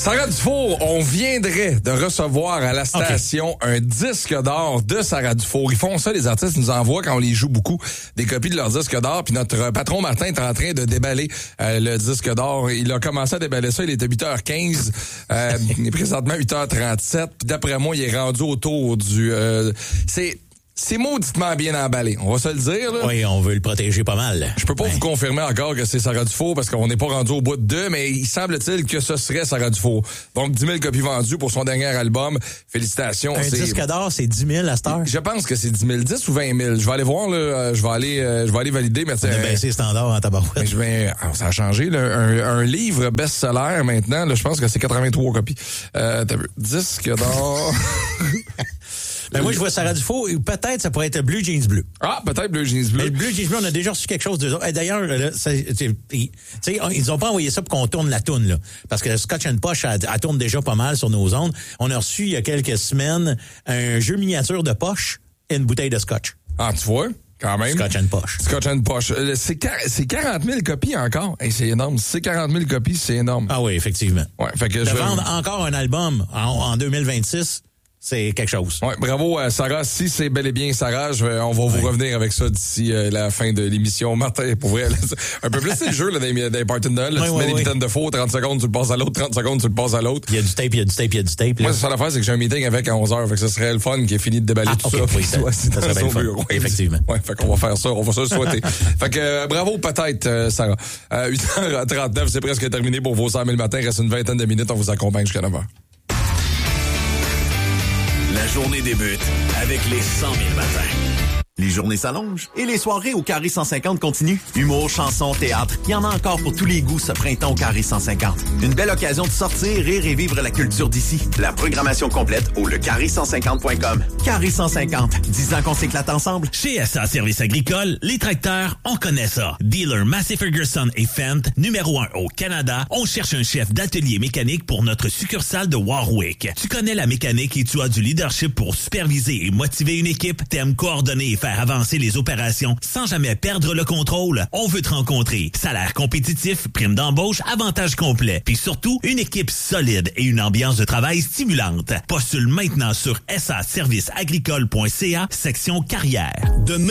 Sarah Dufour, on viendrait de recevoir à la station un disque d'or de Sarah Dufour. Ils font ça, les artistes nous envoient quand on les joue beaucoup des copies de leur disque d'or. Puis notre patron Martin est en train de déballer le disque d'or. Il a commencé à déballer ça, il était 8h15. Il est présentement 8h37. Puis d'après moi, il est rendu autour du... C'est mauditement bien emballé, on va se le dire. Là. Oui, on veut le protéger pas mal. Je peux pas vous confirmer encore que c'est Sarah Dufour parce qu'on n'est pas rendu au bout de 2, mais il semble-t-il que ce serait Sarah Dufour. Donc 10 000 copies vendues pour son dernier album. Félicitations. Un disque d'or, c'est 10 000 à cette heure? Je pense que c'est 10 000, 10 ou 20 000. Je vais aller voir, là, je vais aller valider. Mais on a baissé le standard en tabarouette. Ça a changé. Là, un livre best-seller maintenant, là, je pense que c'est 83 copies. Disque d'or... Ben moi, je vois Sarah Dufour, peut-être ça pourrait être Blue Jeans Bleu. Ah, peut-être Blue Jeans Bleu. Mais Blue Jeans Bleu, on a déjà reçu quelque chose d'eux autres. Et d'ailleurs, là, ils ont pas envoyé ça pour qu'on tourne la toune, là. Parce que Scotch and Posh, elle tourne déjà pas mal sur nos ondes. On a reçu, il y a quelques semaines, un jeu miniature de poche et une bouteille de scotch. Ah, tu vois? Quand même. Scotch and Posh. Scotch and Posh. C'est 40 000 copies encore. Hey, c'est énorme. C'est 40 000 copies, c'est énorme. Ah oui, effectivement. Ouais, fait que vendre encore un album en 2026... c'est quelque chose. Ouais, bravo à Sarah. Si c'est bel et bien Sarah, on va vous revenir avec ça d'ici la fin de l'émission. Martin, pour vrai, un peu plus c'est le jeu là, des parties de Noël. Tu mets des mitaines de faux, 30 secondes, tu le passes à l'autre, 30 secondes, tu le passes à l'autre. Il y a du tape, il y a du tape, il y a du tape. Là. Moi, c'est ça l'affaire, c'est que j'ai un meeting avec à 11h. Fait que ce serait le fun qui est fini de déballer tout ça. Oui, ça serait bien le fun. Effectivement. Ouais, fait qu'on va faire ça, on va se le souhaiter. Fait que bravo peut-être, Sarah. 8h39, c'est presque terminé pour vos 100 000 matins. Il reste une vingtaine de minutes, on vous accompagne jusqu'à 9h. La journée débute avec les 100 000 matins. Les journées s'allongent et les soirées au Carré 150 continuent. Humour, chansons, théâtre, il y en a encore pour tous les goûts ce printemps au Carré 150. Une belle occasion de sortir, rire et vivre la culture d'ici. La programmation complète au lecarré150.com. Carré 150, 10 ans qu'on s'éclate ensemble. Chez SA Services agricoles, les tracteurs, on connaît ça. Dealer Massey Ferguson et Fendt, numéro 1 au Canada, on cherche un chef d'atelier mécanique pour notre succursale de Warwick. Tu connais la mécanique et tu as du leadership pour superviser et motiver une équipe, t'aimes coordonner et faire avancer les opérations sans jamais perdre le contrôle. On veut te rencontrer. Salaire compétitif, prime d'embauche, avantages complets. Puis surtout, une équipe solide et une ambiance de travail stimulante. Postule maintenant sur saserviceagricole.ca, section carrière.